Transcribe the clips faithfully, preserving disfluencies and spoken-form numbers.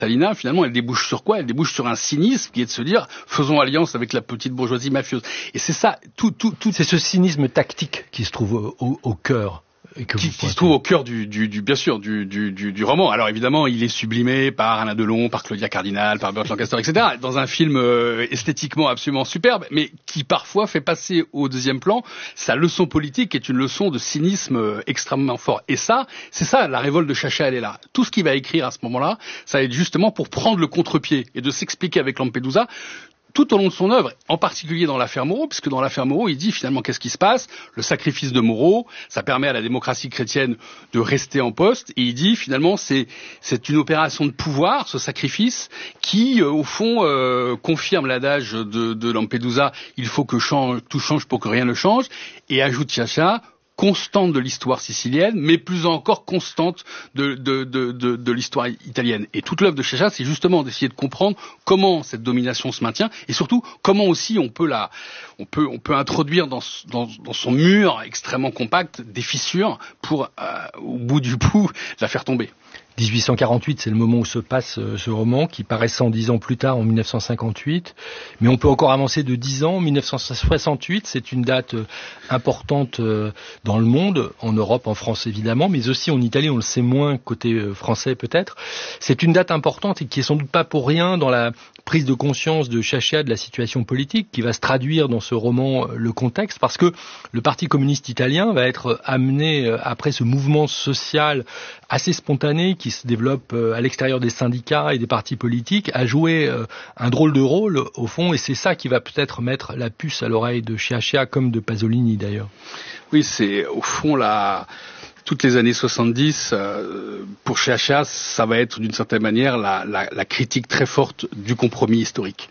Talina, finalement, elle débouche sur quoi? Elle débouche sur un cynisme qui est de se dire, faisons alliance avec la petite bourgeoisie mafieuse. Et c'est ça, tout, tout, tout. C'est ce cynisme tactique qui se trouve au, au, au cœur. Et que qui, qui se trouve au cœur du, du, du bien sûr, du, du, du, du roman. Alors évidemment, il est sublimé par Alain Delon, par Claudia Cardinal, par Burt Lancaster, et cetera. Dans un film euh, esthétiquement absolument superbe, mais qui parfois fait passer au deuxième plan sa leçon politique, qui est une leçon de cynisme euh, extrêmement fort. Et ça, c'est ça, la révolte de Chacha, elle est là. Tout ce qu'il va écrire à ce moment-là, ça va être justement pour prendre le contre-pied et de s'expliquer avec Lampedusa tout au long de son œuvre, en particulier dans l'affaire Moreau, puisque dans l'affaire Moreau, il dit finalement qu'est-ce qui se passe, le sacrifice de Moreau, ça permet à la démocratie chrétienne de rester en poste, et il dit finalement c'est c'est une opération de pouvoir, ce sacrifice, qui euh, au fond euh, confirme l'adage de, de Lampedusa, il faut que change, tout change pour que rien ne change, et ajoute Chacha, constante de l'histoire sicilienne, mais plus encore constante de, de, de, de, de l'histoire italienne. Et toute l'œuvre de Chacha, c'est justement d'essayer de comprendre comment cette domination se maintient, et surtout comment aussi on peut la, on peut, on peut introduire dans, dans, dans son mur extrêmement compact des fissures pour, euh, au bout du bout, la faire tomber. dix-huit cent quarante-huit, c'est le moment où se passe euh, ce roman, qui paraît cent dix ans plus tard, en mille neuf cent cinquante-huit. Mais on peut encore avancer de dix ans. mille neuf cent soixante-huit, c'est une date euh, importante euh, dans le monde, en Europe, en France évidemment, mais aussi en Italie, on le sait moins côté euh, français peut-être. C'est une date importante et qui est sans doute pas pour rien dans la prise de conscience de Chacha de la situation politique, qui va se traduire dans ce roman euh, le contexte, parce que le Parti communiste italien va être amené, euh, après ce mouvement social assez spontané, qui se développe à l'extérieur des syndicats et des partis politiques, a joué un drôle de rôle, au fond, et c'est ça qui va peut-être mettre la puce à l'oreille de Sciascia, comme de Pasolini d'ailleurs. Oui, c'est au fond la... Toutes les années soixante-dix, euh, pour Sciascia, ça va être d'une certaine manière la, la, la critique très forte du compromis historique.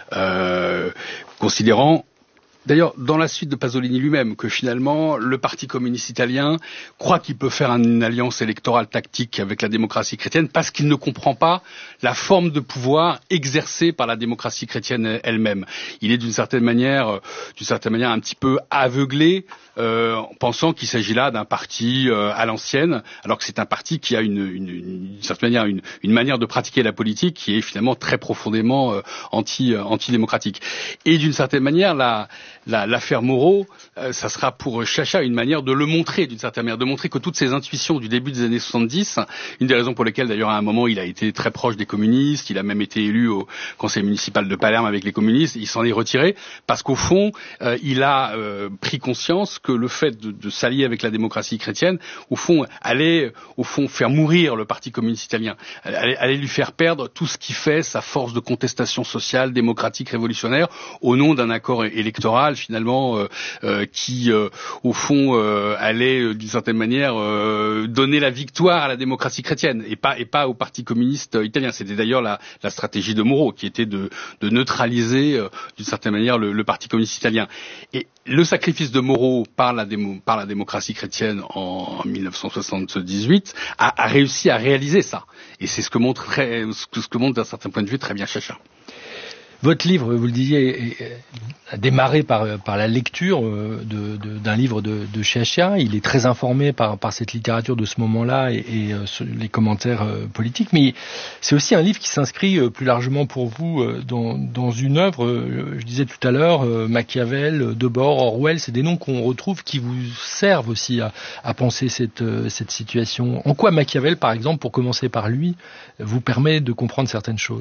Euh, considérant... D'ailleurs, dans la suite de Pasolini lui-même, que finalement, le Parti communiste italien croit qu'il peut faire une alliance électorale tactique avec la démocratie chrétienne parce qu'il ne comprend pas la forme de pouvoir exercée par la démocratie chrétienne elle-même. Il est d'une certaine manière, d'une certaine manière un petit peu aveuglé, euh, en pensant qu'il s'agit là d'un parti euh, à l'ancienne, alors que c'est un parti qui a une, une, une, d'une certaine manière une, une manière de pratiquer la politique qui est finalement très profondément euh, anti, euh, antidémocratique. Et d'une certaine manière, la La, l'affaire Moreau, euh, ça sera pour Chacha une manière de le montrer, d'une certaine manière, de montrer que toutes ces intuitions du début des années soixante-dix, une des raisons pour lesquelles d'ailleurs à un moment il a été très proche des communistes, il a même été élu au conseil municipal de Palerme avec les communistes, il s'en est retiré parce qu'au fond euh, il a euh, pris conscience que le fait de, de s'allier avec la démocratie chrétienne, au fond, allait au fond faire mourir le Parti communiste italien, allait, allait lui faire perdre tout ce qui fait sa force de contestation sociale, démocratique, révolutionnaire, au nom d'un accord électoral finalement euh, euh, qui euh, au fond euh, allait euh, d'une certaine manière euh, donner la victoire à la démocratie chrétienne et pas et pas au Parti communiste italien. C'était d'ailleurs la, la stratégie de Moreau qui était de, de neutraliser euh, d'une certaine manière le, le Parti communiste italien. Et le sacrifice de Moreau par la, démo, par la démocratie chrétienne en, en mille neuf cent soixante-dix-huit a, a réussi à réaliser ça. Et c'est ce que montre très, ce que, ce que montre d'un certain point de vue très bien Chacha. Votre livre, vous le disiez, a démarré par, par la lecture de, de, d'un livre de, de Sciascia. Il est très informé par, par cette littérature de ce moment-là et, et les commentaires politiques. Mais c'est aussi un livre qui s'inscrit plus largement pour vous dans, dans une œuvre, je disais tout à l'heure, Machiavel, Debord, Orwell, c'est des noms qu'on retrouve qui vous servent aussi à, à penser cette, cette situation. En quoi Machiavel, par exemple, pour commencer par lui, vous permet de comprendre certaines choses ?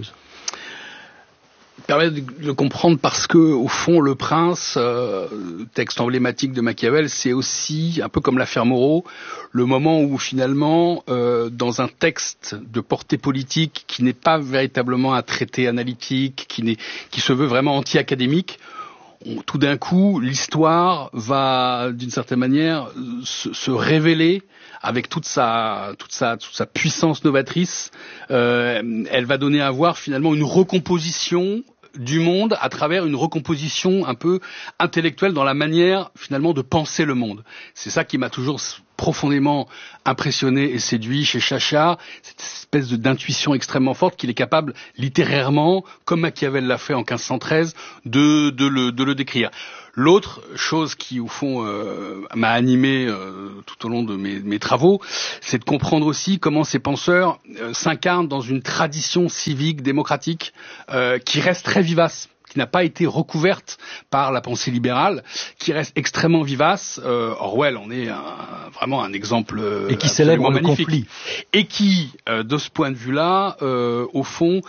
Permet de le comprendre parce que, au fond, Le Prince, euh, texte emblématique de Machiavel, c'est aussi, un peu comme l'affaire Moreau, le moment où finalement, euh, dans un texte de portée politique qui n'est pas véritablement un traité analytique, qui, n'est, qui se veut vraiment anti-académique, on, tout d'un coup, l'histoire va, d'une certaine manière, se, se révéler avec toute sa, toute sa, toute sa puissance novatrice. Euh, elle va donner à voir finalement une recomposition du monde à travers une recomposition un peu intellectuelle dans la manière finalement de penser le monde. C'est ça qui m'a toujours profondément impressionné et séduit chez Sciascia, cette espèce de, d'intuition extrêmement forte qu'il est capable littérairement, comme Machiavel l'a fait en quinze cent treize, de, de, le, de le décrire. L'autre chose qui, au fond, euh, m'a animé euh, tout au long de mes, mes travaux, c'est de comprendre aussi comment ces penseurs euh, s'incarnent dans une tradition civique, démocratique, euh, qui reste très vivace, qui n'a pas été recouverte par la pensée libérale, qui reste extrêmement vivace. Euh, Orwell en est un, vraiment un exemple et qui célèbre le conflit, et qui, euh, de ce point de vue-là, euh, au fond,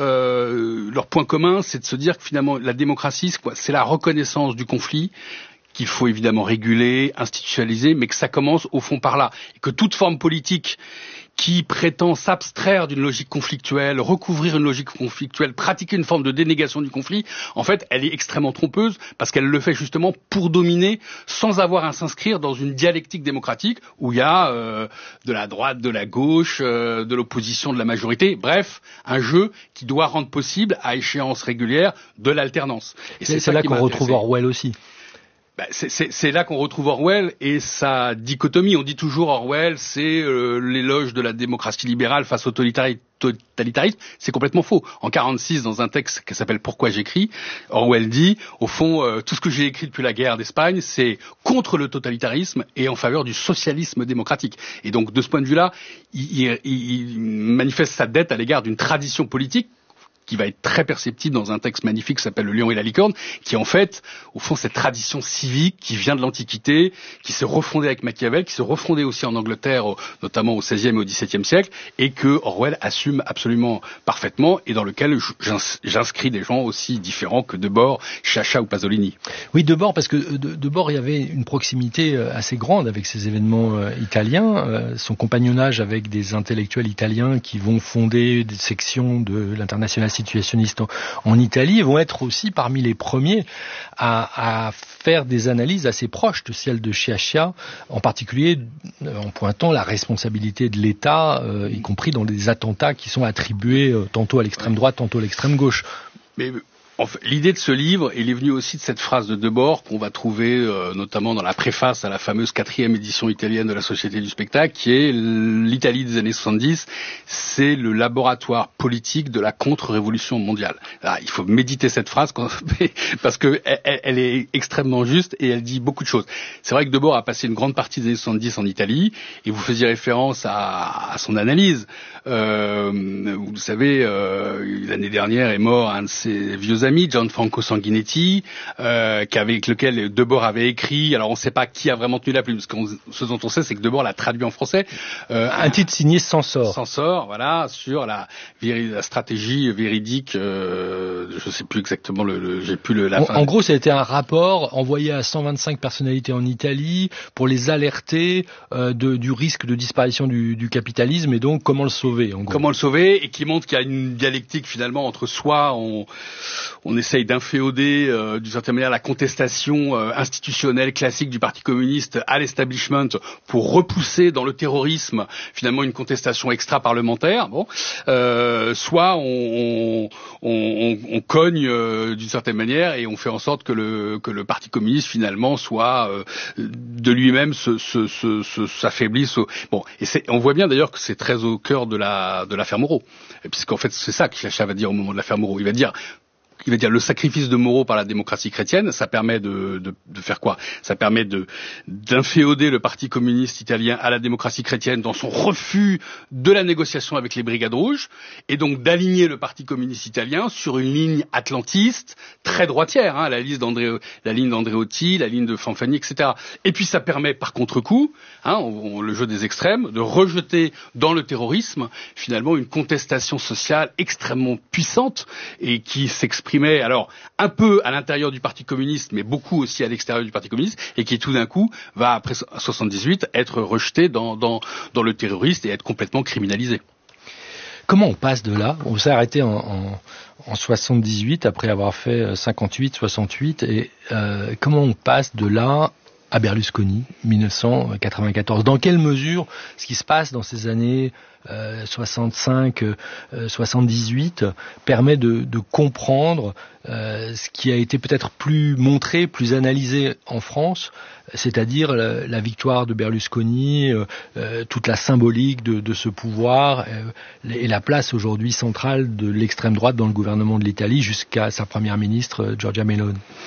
euh, leur point commun, c'est de se dire que finalement la démocratie, c'est quoi ? C'est la reconnaissance du conflit, qu'il faut évidemment réguler, institutionnaliser, mais que ça commence au fond par là, et que toute forme politique qui prétend s'abstraire d'une logique conflictuelle, recouvrir une logique conflictuelle, pratiquer une forme de dénégation du conflit, en fait, elle est extrêmement trompeuse parce qu'elle le fait justement pour dominer sans avoir à s'inscrire dans une dialectique démocratique où il y a euh, de la droite, de la gauche, euh, de l'opposition, de la majorité, bref, un jeu qui doit rendre possible, à échéance régulière, de l'alternance. Et c'est, c'est là qu'on retrouve Orwell aussi. Ben, c'est, c'est, c'est là qu'on retrouve Orwell et sa dichotomie. On dit toujours Orwell, c'est euh, l'éloge de la démocratie libérale face au totalitarisme. C'est complètement faux. En quarante-six, dans un texte qui s'appelle Pourquoi j'écris, Orwell dit, au fond, euh, tout ce que j'ai écrit depuis la guerre d'Espagne, c'est contre le totalitarisme et en faveur du socialisme démocratique. Et donc, de ce point de vue-là, il, il, il manifeste sa dette à l'égard d'une tradition politique qui va être très perceptible dans un texte magnifique qui s'appelle Le Lion et la Licorne, qui est en fait, au fond, cette tradition civique qui vient de l'Antiquité, qui s'est refondée avec Machiavel, qui s'est refondée aussi en Angleterre, notamment au seizième et au dix-septième siècle, et que Orwell assume absolument parfaitement, et dans lequel j'inscris des gens aussi différents que Debord, Sciascia ou Pasolini. Oui, Debord, parce que de, Debord, il y avait une proximité assez grande avec ces événements euh, italiens, euh, son compagnonnage avec des intellectuels italiens qui vont fonder des sections de l'Internationale situationniste en, en Italie, vont être aussi parmi les premiers à, à faire des analyses assez proches de celles de Sciascia, en particulier en pointant la responsabilité de l'État, euh, y compris dans les attentats qui sont attribués euh, tantôt à l'extrême droite, tantôt à l'extrême gauche. Mais en fait, l'idée de ce livre, elle est venue aussi de cette phrase de Debord qu'on va trouver euh, notamment dans la préface à la fameuse quatrième édition italienne de la Société du spectacle, qui est l'Italie des années soixante-dix, c'est le laboratoire politique de la contre-révolution mondiale. Alors, il faut méditer cette phrase parce que elle, elle est extrêmement juste et elle dit beaucoup de choses. C'est vrai que Debord a passé une grande partie des années soixante-dix en Italie et vous faisiez référence à, à son analyse. Euh, vous le savez, euh, l'année dernière est mort un de ses vieux amis, Gianfranco Sanguinetti, euh, avec lequel Debord avait écrit. Alors on ne sait pas qui a vraiment tenu la plume. Ce, qu'on, ce dont on sait, c'est que Debord l'a traduit en français. Euh, un titre signé Sansor. Sansor, voilà, sur la, la stratégie véridique. Euh, je ne sais plus exactement le. le j'ai plus le. La en, fin. En gros, ça a été un rapport envoyé à cent vingt-cinq personnalités en Italie pour les alerter euh, de, du risque de disparition du, du capitalisme et donc comment le sauver. En gros. Comment le sauver et qui montre qu'il y a une dialectique finalement entre soi on on essaye d'inféoder euh, d'une certaine manière la contestation euh, institutionnelle classique du Parti communiste à l'establishment pour repousser dans le terrorisme finalement une contestation extra-parlementaire. Bon, euh, soit on, on, on, on cogne euh, d'une certaine manière et on fait en sorte que le que le Parti communiste finalement soit euh, de lui-même se, se, se, se s'affaiblisse. Au... Bon, et c'est, on voit bien d'ailleurs que c'est très au cœur de la de l'affaire Moreau, puisqu'en fait c'est ça que Sciascia va dire au moment de l'affaire Moreau. Il va dire Il va dire le sacrifice de Moreau par la démocratie chrétienne, ça permet de, de, de faire quoi ? Ça permet de d'inféoder le Parti communiste italien à la démocratie chrétienne dans son refus de la négociation avec les Brigades Rouges, et donc d'aligner le Parti communiste italien sur une ligne atlantiste très droitière, hein, la, liste d'André, la ligne d'Andreotti, la ligne de Fanfani, et cetera. Et puis ça permet par contre-coup, hein, on, on, le jeu des extrêmes, de rejeter dans le terrorisme finalement une contestation sociale extrêmement puissante et qui s'exprime alors un peu à l'intérieur du Parti communiste, mais beaucoup aussi à l'extérieur du Parti communiste, et qui tout d'un coup va, après soixante-dix-huit, être rejeté dans, dans, dans le terroriste et être complètement criminalisé. Comment on passe de là ? On s'est arrêté en, en, en soixante-dix-huit, après avoir fait cinquante-huit, soixante-huit, et euh, comment on passe de là à Berlusconi, dix-neuf cent quatre-vingt-quatorze ? Dans quelle mesure ce qui se passe dans ces années euh, soixante-cinq, euh, soixante-dix-huit permet de, de comprendre euh, ce qui a été peut-être plus montré, plus analysé en France, c'est-à-dire la, la victoire de Berlusconi, euh, euh, toute la symbolique de, de ce pouvoir euh, et la place aujourd'hui centrale de l'extrême droite dans le gouvernement de l'Italie jusqu'à sa première ministre Giorgia Meloni.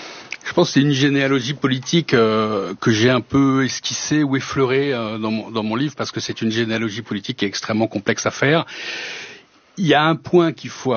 Je pense que c'est une généalogie politique euh, que j'ai un peu esquissée ou effleurée euh, dans, mon, dans mon livre, parce que c'est une généalogie politique qui est extrêmement complexe à faire. Il y a un point qu'il faut